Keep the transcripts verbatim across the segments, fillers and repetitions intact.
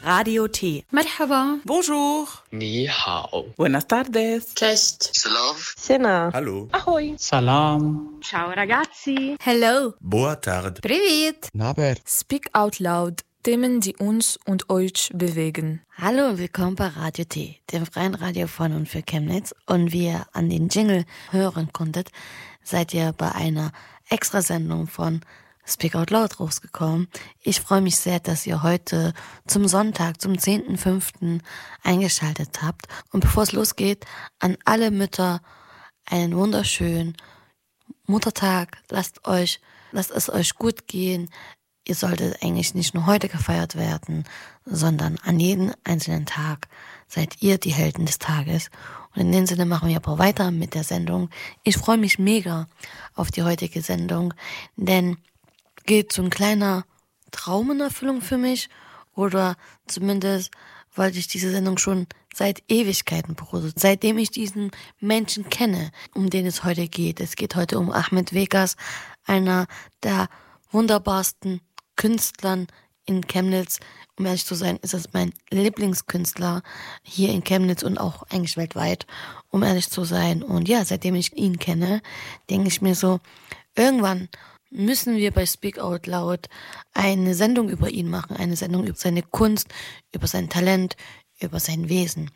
Radio T. Merhaba. Bonjour. Ni hao. Buenas tardes. Cześć. Slav. Sena. Hallo. Ahoj. Salam. Ciao ragazzi. Hello. Boa tarde. Привет. Naber. Speak out loud. Themen, die uns und euch bewegen. Hallo und willkommen bei Radio T, dem freien Radio von und für Chemnitz. Und wie ihr an den Jingle hören konntet, seid ihr bei einer Extrasendung von Speak Out Loud rausgekommen. Ich freue mich sehr, dass ihr heute zum Sonntag, zum zehnten fünften eingeschaltet habt. Und bevor es losgeht, an alle Mütter einen wunderschönen Muttertag. Lasst euch, lasst es euch gut gehen. Ihr solltet eigentlich nicht nur heute gefeiert werden, sondern an jedem einzelnen Tag seid ihr die Helden des Tages. Und in dem Sinne machen wir aber weiter mit der Sendung. Ich freue mich mega auf die heutige Sendung, denn geht so ein kleiner Traum in Erfüllung für mich, oder zumindest wollte ich diese Sendung schon seit Ewigkeiten produzieren, seitdem ich diesen Menschen kenne, um den es heute geht. Es geht heute um Ahmed Vegas, einer der wunderbarsten Künstlern in Chemnitz. Um ehrlich zu sein, ist es mein Lieblingskünstler hier in Chemnitz und auch eigentlich weltweit, um ehrlich zu sein. Und ja, seitdem ich ihn kenne, denke ich mir so, irgendwann müssen wir bei Speak Out Loud eine Sendung über ihn machen, eine Sendung über seine Kunst, über sein Talent, über sein Wesen.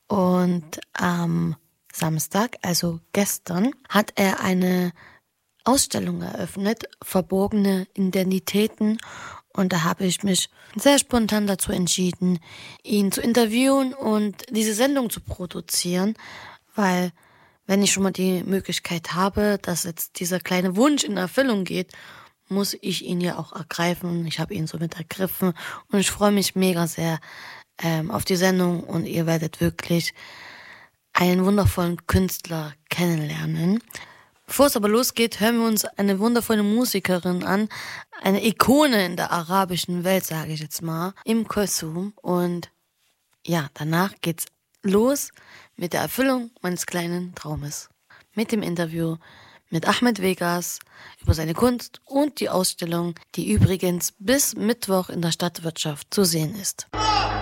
Und am Samstag, also gestern, hat er eine Ausstellung eröffnet, verborgene Identitäten, und da habe ich mich sehr spontan dazu entschieden, ihn zu interviewen und diese Sendung zu produzieren, weil wenn ich schon mal die Möglichkeit habe, dass jetzt dieser kleine Wunsch in Erfüllung geht, muss ich ihn ja auch ergreifen. Ich habe ihn somit ergriffen und ich freue mich mega sehr ähm, auf die Sendung, und ihr werdet wirklich einen wundervollen Künstler kennenlernen. Bevor es aber losgeht, hören wir uns eine wundervolle Musikerin an, eine Ikone in der arabischen Welt, sage ich jetzt mal, Im Kulthum. Und ja, danach geht's los mit der Erfüllung meines kleinen Traumes. Mit dem Interview mit Ahmed Vegas über seine Kunst und die Ausstellung, die übrigens bis Mittwoch in der Stadtwirtschaft zu sehen ist.